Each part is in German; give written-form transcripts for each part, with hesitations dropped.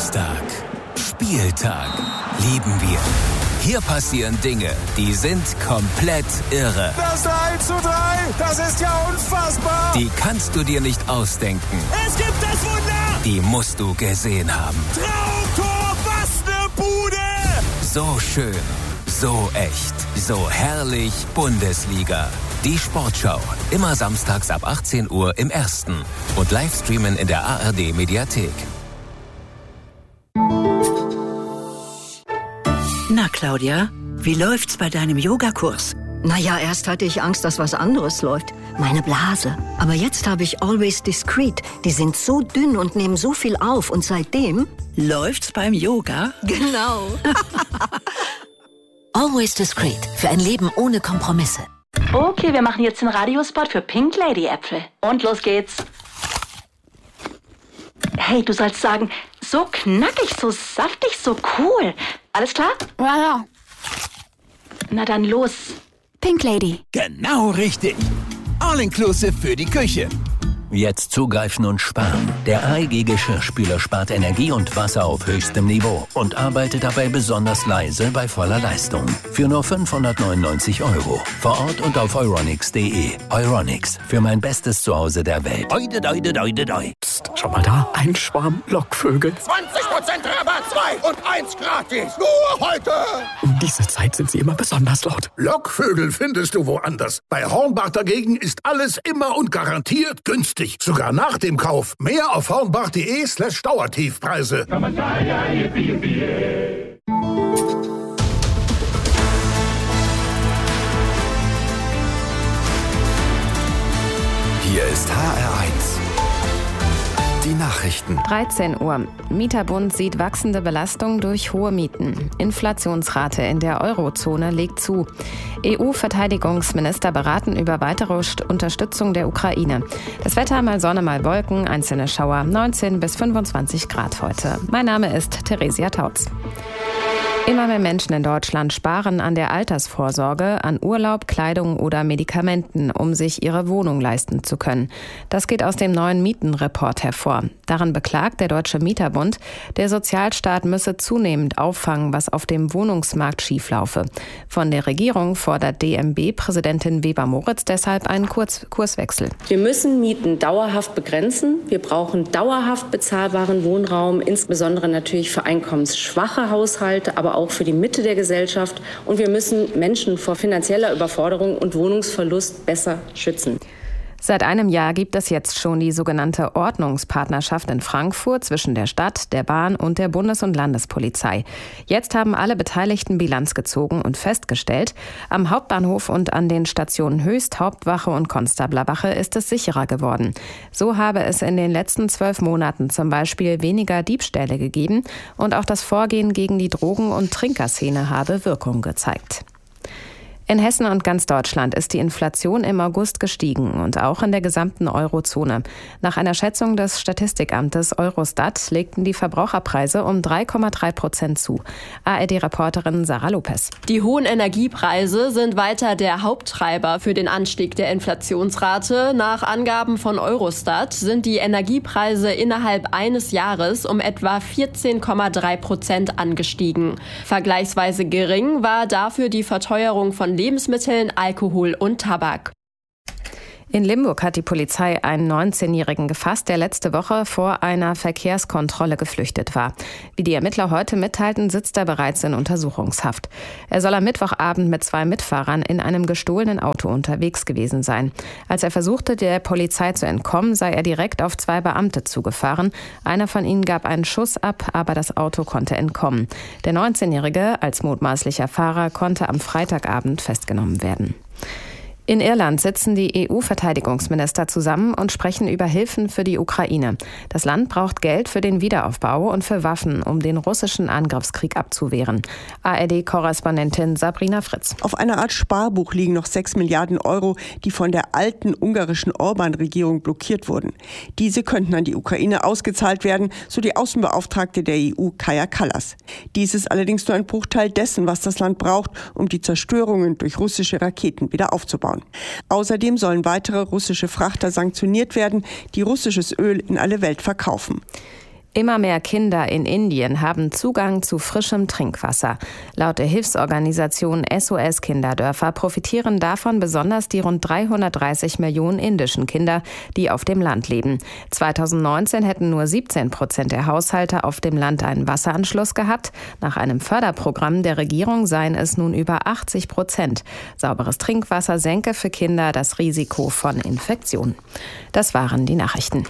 Samstag. Spieltag. Lieben wir. Hier passieren Dinge, die sind komplett irre. Das 3:3, das ist ja unfassbar. Die kannst du dir nicht ausdenken. Es gibt das Wunder. Die musst du gesehen haben. Traumtor, was eine Bude. So schön, so echt, so herrlich Bundesliga. Die Sportschau, immer samstags ab 18 Uhr im Ersten und Livestreamen in der ARD-Mediathek. Na, Claudia, wie läuft's bei deinem Yogakurs? Naja, erst hatte ich Angst, dass was anderes läuft. Meine Blase. Aber jetzt habe ich Always Discreet. Die sind so dünn und nehmen so viel auf. Und seitdem... Läuft's beim Yoga? Genau. Always Discreet. Für ein Leben ohne Kompromisse. Okay, wir machen jetzt den Radiospot für Pink Lady Äpfel. Und los geht's. Hey, du sollst sagen, so knackig, so saftig, so cool. Alles klar? Ja. Na dann los. Pink Lady. Genau richtig. All-inclusive für die Küche. Jetzt zugreifen und sparen. Der AEG Geschirrspüler spart Energie und Wasser auf höchstem Niveau und arbeitet dabei besonders leise bei voller Leistung. Für nur 599 €. Vor Ort und auf euronics.de. Euronics, für mein bestes Zuhause der Welt. Psst, schau mal da, ein Schwarm Lockvögel. 20% Rabatt, 2 und 1 gratis. Nur heute. Um diese Zeit sind sie immer besonders laut. Lockvögel findest du woanders. Bei Hornbach dagegen ist alles immer und garantiert günstig. Sogar nach dem Kauf. Mehr auf hornbach.de/Dauertiefpreise. Hier ist HR1. Die Nachrichten. 13 Uhr. Mieterbund sieht wachsende Belastung durch hohe Mieten. Inflationsrate in der Eurozone legt zu. EU-Verteidigungsminister beraten über weitere Unterstützung der Ukraine. Das Wetter mal Sonne, mal Wolken, einzelne Schauer, 19 bis 25 Grad heute. Mein Name ist Theresia Tautz. Immer mehr Menschen in Deutschland sparen an der Altersvorsorge, an Urlaub, Kleidung oder Medikamenten, um sich ihre Wohnung leisten zu können. Das geht aus dem neuen Mietenreport hervor. Daran beklagt der Deutsche Mieterbund, der Sozialstaat müsse zunehmend auffangen, was auf dem Wohnungsmarkt schieflaufe. Von der Regierung fordert DMB-Präsidentin Weber-Moritz deshalb einen Kurswechsel. Wir müssen Mieten dauerhaft begrenzen. Wir brauchen dauerhaft bezahlbaren Wohnraum, insbesondere natürlich für einkommensschwache Haushalte, aber auch für die Mitte der Gesellschaft. Und wir müssen Menschen vor finanzieller Überforderung und Wohnungsverlust besser schützen. Seit einem Jahr gibt es jetzt schon die sogenannte Ordnungspartnerschaft in Frankfurt zwischen der Stadt, der Bahn und der Bundes- und Landespolizei. Jetzt haben alle Beteiligten Bilanz gezogen und festgestellt, am Hauptbahnhof und an den Stationen Höchst, Hauptwache und Konstablerwache ist es sicherer geworden. So habe es in den letzten 12 Monaten zum Beispiel weniger Diebstähle gegeben und auch das Vorgehen gegen die Drogen- und Trinkerszene habe Wirkung gezeigt. In Hessen und ganz Deutschland ist die Inflation im August gestiegen und auch in der gesamten Eurozone. Nach einer Schätzung des Statistikamtes Eurostat legten die Verbraucherpreise um 3,3% zu. ARD-Reporterin Sarah Lopez. Die hohen Energiepreise sind weiter der Haupttreiber für den Anstieg der Inflationsrate. Nach Angaben von Eurostat sind die Energiepreise innerhalb eines Jahres um etwa 14,3% angestiegen. Vergleichsweise gering war dafür die Verteuerung von Lebensmitteln, Alkohol und Tabak. In Limburg hat die Polizei einen 19-Jährigen gefasst, der letzte Woche vor einer Verkehrskontrolle geflüchtet war. Wie die Ermittler heute mitteilten, sitzt er bereits in Untersuchungshaft. Er soll am Mittwochabend mit 2 Mitfahrern in einem gestohlenen Auto unterwegs gewesen sein. Als er versuchte, der Polizei zu entkommen, sei er direkt auf 2 Beamte zugefahren. Einer von ihnen gab einen Schuss ab, aber das Auto konnte entkommen. Der 19-Jährige, als mutmaßlicher Fahrer, konnte am Freitagabend festgenommen werden. In Irland sitzen die EU-Verteidigungsminister zusammen und sprechen über Hilfen für die Ukraine. Das Land braucht Geld für den Wiederaufbau und für Waffen, um den russischen Angriffskrieg abzuwehren. ARD-Korrespondentin Sabrina Fritz. Auf einer Art Sparbuch liegen noch 6 Milliarden Euro, die von der alten ungarischen Orban-Regierung blockiert wurden. Diese könnten an die Ukraine ausgezahlt werden, so die Außenbeauftragte der EU, Kaja Kallas. Dies ist allerdings nur ein Bruchteil dessen, was das Land braucht, um die Zerstörungen durch russische Raketen wieder aufzubauen. Außerdem sollen weitere russische Frachter sanktioniert werden, die russisches Öl in alle Welt verkaufen. Immer mehr Kinder in Indien haben Zugang zu frischem Trinkwasser. Laut der Hilfsorganisation SOS Kinderdörfer profitieren davon besonders die rund 330 Millionen indischen Kinder, die auf dem Land leben. 2019 hätten nur 17% der Haushalte auf dem Land einen Wasseranschluss gehabt. Nach einem Förderprogramm der Regierung seien es nun über 80%. Sauberes Trinkwasser senke für Kinder das Risiko von Infektionen. Das waren die Nachrichten.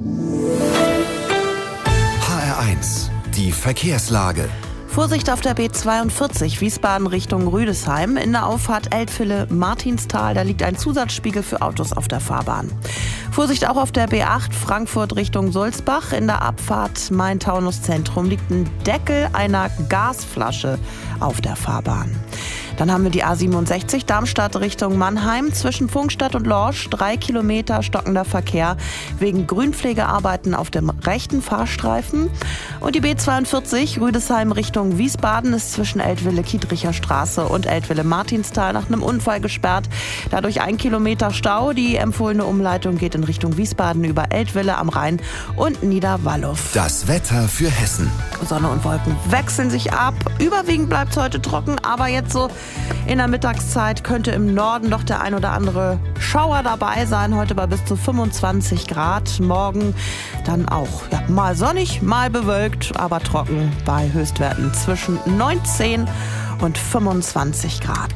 HR1, die Verkehrslage. Vorsicht auf der B42 Wiesbaden Richtung Rüdesheim. In der Auffahrt Eltville-Martinstal, da liegt ein Zusatzspiegel für Autos auf der Fahrbahn. Vorsicht auch auf der B8 Frankfurt Richtung Sulzbach. In der Abfahrt Main-Taunus-Zentrum liegt ein Deckel einer Gasflasche auf der Fahrbahn. Dann haben wir die A67 Darmstadt Richtung Mannheim. Zwischen Pfungstadt und Lorsch 3 Kilometer stockender Verkehr wegen Grünpflegearbeiten auf dem rechten Fahrstreifen. Und die B42 Rüdesheim Richtung Wiesbaden ist zwischen Eltville-Kietricher Straße und Eltville-Martinstal nach einem Unfall gesperrt. Dadurch 1 Kilometer Stau. Die empfohlene Umleitung geht in Richtung Wiesbaden über Eltville am Rhein und Niederwallow. Das Wetter für Hessen. Sonne und Wolken wechseln sich ab. Überwiegend bleibt es heute trocken, aber jetzt so in der Mittagszeit könnte im Norden noch der ein oder andere Schauer dabei sein. Heute bei bis zu 25 Grad. Morgen dann auch mal sonnig, mal bewölkt, aber trocken bei Höchstwerten zwischen 19 und 25 Grad.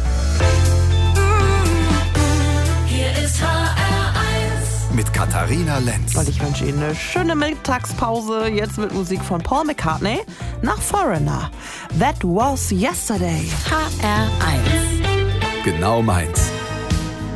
Hier ist HR1 mit Katharina Lenz. Und ich wünsche Ihnen eine schöne Mittagspause. Jetzt mit Musik von Paul McCartney nach Foreigner. That was yesterday. HR1. Genau meins.